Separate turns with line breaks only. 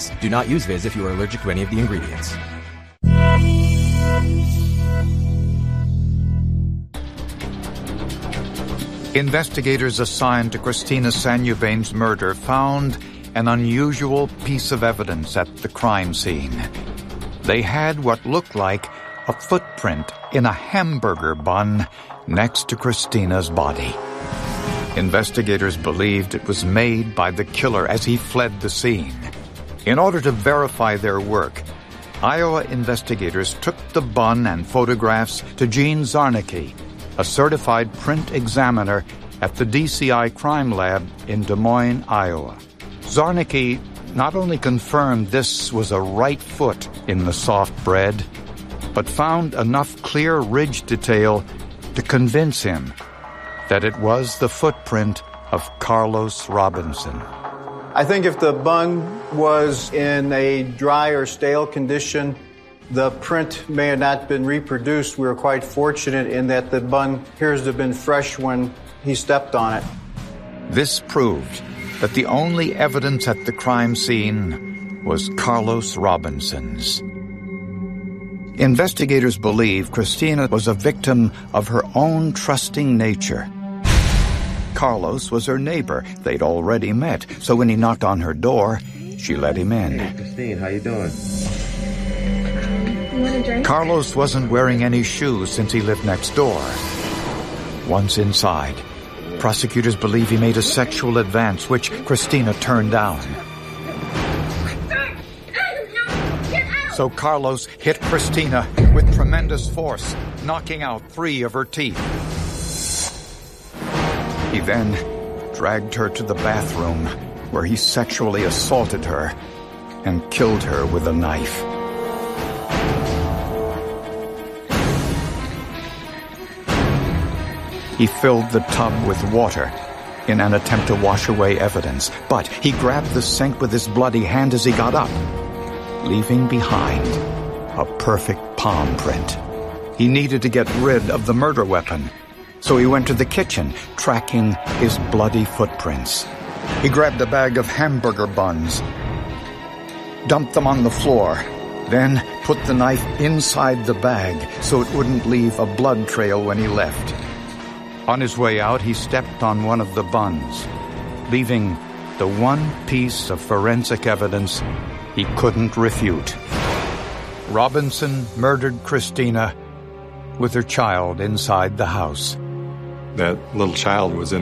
Viz. Do not use Viz if you are allergic to any of the ingredients.
Investigators assigned to Christina Sanubane's murder found an unusual piece of evidence at the crime scene. They had what looked like a footprint in a hamburger bun next to Christina's body. Investigators believed it was made by the killer as he fled the scene. In order to verify their work, Iowa investigators took the bun and photographs to Gene Zarnicki, a certified print examiner at the DCI Crime Lab in Des Moines, Iowa. Zarnicki not only confirmed this was a right foot in the soft bread, but found enough clear ridge detail to convince him that it was the footprint of Carlos Robinson.
I think if the bun was in a dry or stale condition, the print may have not been reproduced. We were quite fortunate in that the bun appears to have been fresh when he stepped on it.
This proved that the only evidence at the crime scene was Carlos Robinson's. Investigators believe Christina was a victim of her own trusting nature. Carlos was her neighbor. They'd already met, so when he knocked on her door, she let him in.
Hey, Christine, how you doing?
You want a drink?
Carlos wasn't wearing any shoes since he lived next door. Once inside, prosecutors believe he made a sexual advance, which Christina turned down. So Carlos hit Christina with tremendous force, knocking out 3 of her teeth. He then dragged her to the bathroom, where he sexually assaulted her and killed her with a knife. He filled the tub with water in an attempt to wash away evidence, but he grabbed the sink with his bloody hand as he got up, leaving behind a perfect palm print. He needed to get rid of the murder weapon, so he went to the kitchen, tracking his bloody footprints. He grabbed a bag of hamburger buns, dumped them on the floor, then put the knife inside the bag so it wouldn't leave a blood trail when he left. On his way out, he stepped on one of the buns, leaving the one piece of forensic evidence he couldn't refute. Robinson murdered Christina with her child inside the house.
That little child was in